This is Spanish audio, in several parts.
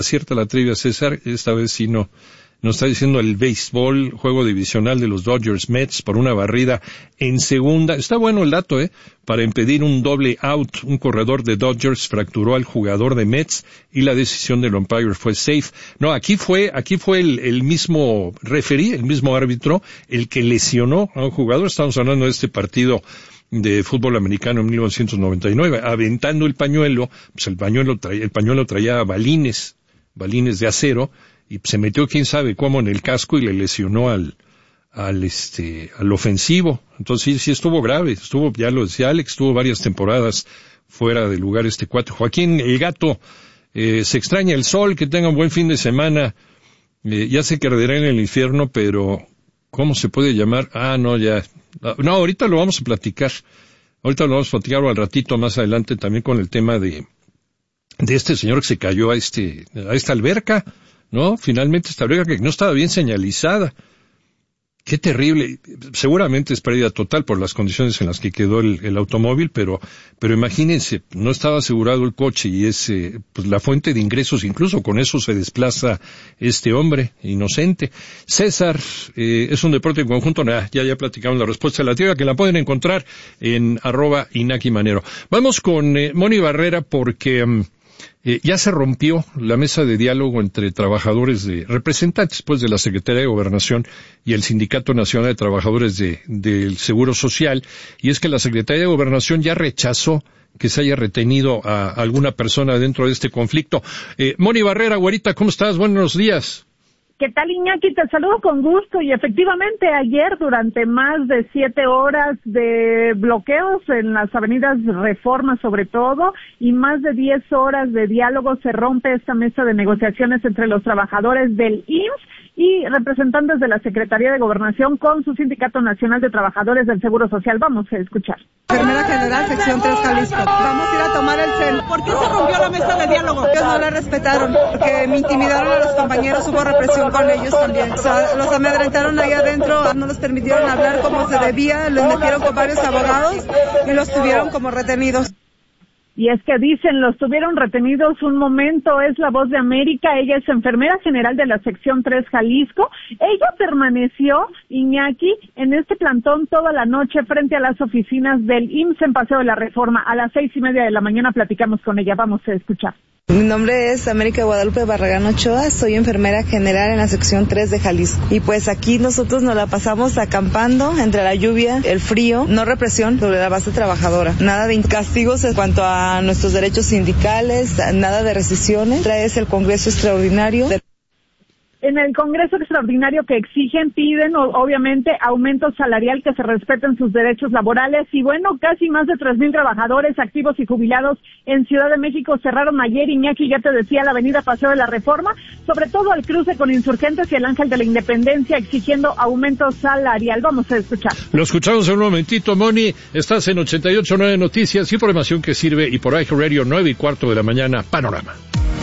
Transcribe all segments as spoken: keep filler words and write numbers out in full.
Acierta la trivia, César, esta vez sí no. Nos está diciendo el béisbol, juego divisional de los Dodgers Mets por una barrida en segunda. Está bueno el dato, ¿eh? Para impedir un doble out, un corredor de Dodgers fracturó al jugador de Mets y la decisión del umpire fue safe. No, aquí fue, aquí fue el, el mismo referee, el mismo árbitro, el que lesionó a un jugador. Estamos hablando de este partido de fútbol americano en mil novecientos noventa y nueve, aventando el pañuelo, pues el pañuelo traía, el pañuelo traía balines, balines de acero, y se metió quién sabe cómo en el casco y le lesionó al, al este, al ofensivo. Entonces sí, sí estuvo grave, estuvo, ya lo decía Alex, estuvo varias temporadas fuera de lugar este cuate. Joaquín, el gato, eh, se extraña el sol, que tenga un buen fin de semana, eh, ya sé que arderá en el infierno, pero ¿cómo se puede llamar? Ah, no, ya, no, ahorita lo vamos a platicar, ahorita lo vamos a platicar al ratito más adelante también con el tema de, de este señor que se cayó a este, a esta alberca. No, finalmente esta alberca que no estaba bien señalizada. Qué terrible. Seguramente es pérdida total por las condiciones en las que quedó el, el automóvil, pero, pero imagínense, no estaba asegurado el coche y es, eh, pues la fuente de ingresos, incluso con eso se desplaza este hombre inocente. César, eh, es un deporte en conjunto, nah, ya, ya platicamos la respuesta de la tierra, que la pueden encontrar en arroba Inaki Manero. Vamos con eh, Moni Barrera porque, um, Eh, ya se rompió la mesa de diálogo entre trabajadores de, representantes pues de la Secretaría de Gobernación y el Sindicato Nacional de Trabajadores de, del Seguro Social, y es que la Secretaría de Gobernación ya rechazó que se haya retenido a alguna persona dentro de este conflicto. Eh, Moni Barrera, güerita, ¿cómo estás? Buenos días. ¿Qué tal, Iñaki? Te saludo con gusto y efectivamente ayer durante más de siete horas de bloqueos en las avenidas Reforma sobre todo y más de diez horas de diálogo se rompe esta mesa de negociaciones entre los trabajadores del I M S S y representantes de la Secretaría de Gobernación con su Sindicato Nacional de Trabajadores del Seguro Social. Vamos a escuchar. Enfermera General, sección tres, Jalisco. Vamos a ir a tomar el cel. ¿Por qué se rompió la mesa de diálogo? Ellos no la respetaron, porque me intimidaron a los compañeros, hubo represión con ellos también. O sea, los amedrentaron ahí adentro, no les permitieron hablar como se debía, les metieron con varios abogados y los tuvieron como retenidos. Y es que dicen, los tuvieron retenidos un momento. Es la Voz de América, ella es enfermera general de la sección tres Jalisco. Ella permaneció, Iñaki, en este plantón toda la noche frente a las oficinas del I M S S en Paseo de la Reforma. A las seis y media de la mañana platicamos con ella, vamos a escuchar. Mi nombre es América Guadalupe Barragán Ochoa, soy enfermera general en la sección tres de Jalisco. Y pues aquí nosotros nos la pasamos acampando entre la lluvia, el frío, no represión sobre la base trabajadora. Nada de castigos en cuanto a nuestros derechos sindicales, nada de rescisiones. Traes el Congreso Extraordinario. De En el Congreso Extraordinario que exigen, piden obviamente aumento salarial, que se respeten sus derechos laborales y bueno, casi más de tres mil trabajadores activos y jubilados en Ciudad de México cerraron ayer, Iñaki, ya te decía, la avenida Paseo de la Reforma, sobre todo al cruce con Insurgentes y el Ángel de la Independencia exigiendo aumento salarial. Vamos a escuchar. Lo escuchamos en un momentito, Moni. Estás en ochenta y ocho punto nueve Noticias, información que sirve, y por iHeartRadio nueve y cuarto de la mañana, Panorama.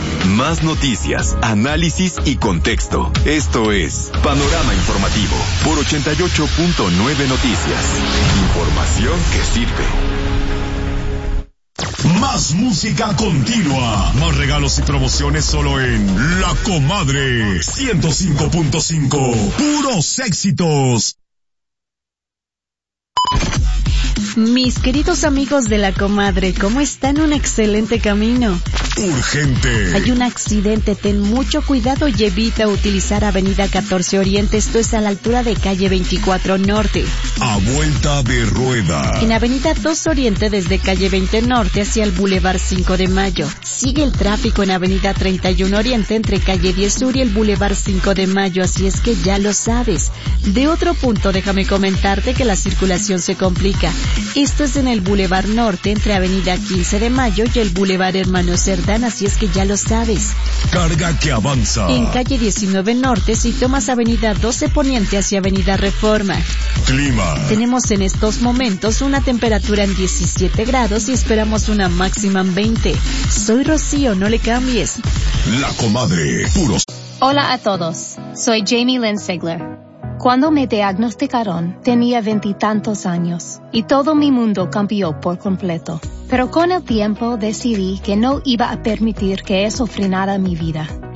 Más noticias, análisis y contexto. Esto es Panorama Informativo por ochenta y ocho punto nueve Noticias. Información que sirve. Más música continua. Más regalos y promociones solo en La Comadre. ciento cinco punto cinco. Puros éxitos. Mis queridos amigos de La Comadre, ¿cómo están? Un excelente camino. Urgente. Hay un accidente, ten mucho cuidado y evita utilizar Avenida catorce Oriente, esto es a la altura de calle veinticuatro Norte. A vuelta de rueda. En Avenida dos Oriente desde calle veinte Norte hacia el Boulevard cinco de Mayo. Sigue el tráfico en Avenida treinta y uno Oriente entre calle diez Sur y el Boulevard cinco de Mayo, así es que ya lo sabes. De otro punto, déjame comentarte que la circulación se complica. Esto es en el Boulevard Norte entre Avenida quince de Mayo y el Boulevard Hermano Cerdán, así es que ya lo sabes. Carga que avanza. En calle diecinueve Norte, si tomas Avenida doce Poniente hacia Avenida Reforma. Clima. Tenemos en estos momentos una temperatura en diecisiete grados y esperamos una máxima en veinte. Soy Rocío, no le cambies. La Comadre, puros. Hola a todos, soy Jamie Lynn Sigler. Cuando me diagnosticaron, tenía veintitantos años y todo mi mundo cambió por completo. Pero con el tiempo decidí que no iba a permitir que eso frenara mi vida.